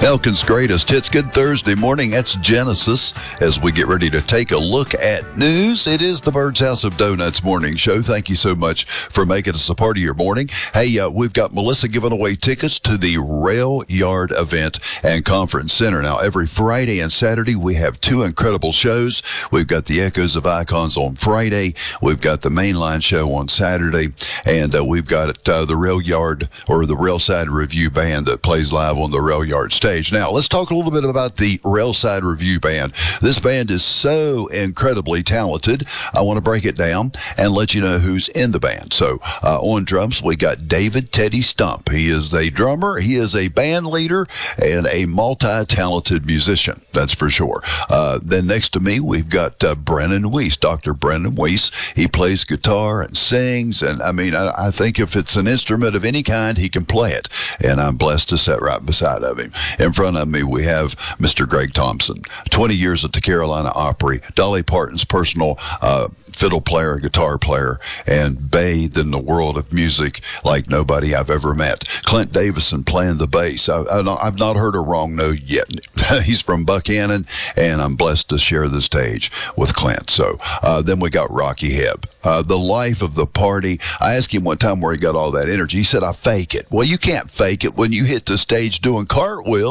Elkin's Greatest Hits. Good Thursday morning. That's Genesis. As we get ready to take a look at news, it is the Bird's House of Donuts morning show. Thank you so much for making us a part of your morning. Hey, we've got Melissa giving away tickets to the Rail Yard event and conference center. Now, every Friday and Saturday, we have two incredible shows. We've got the Echoes of Icons on Friday. We've got the Mainline show on Saturday. And we've got the Rail Yard or the Railside Review Band that plays live on the Rail Yard stage. Now, let's talk a little bit about the Railside Review Band. This band is so incredibly talented. I want to break it down and let you know who's in the band. So, on drums, we got David Teddy Stump. He is a drummer, he is a band leader, and a multi-talented musician, that's for sure. Then next to me, we've got Brennan Weiss, Dr. Brennan Weiss. He plays guitar and sings, and I think if it's an instrument of any kind, he can play it, and I'm blessed to sit right beside of him. In front of me, we have Mr. Greg Thompson, 20 years at the Carolina Opry, Dolly Parton's personal fiddle player, guitar player, and bathed in the world of music like nobody I've ever met. Clint Davison playing the bass. I've not heard a wrong note yet. He's from Buchanan, and I'm blessed to share the stage with Clint. So then we got Rocky Hebb, the life of the party. I asked him one time where he got all that energy. He said, I fake it. Well, you can't fake it when you hit the stage doing cartwheels.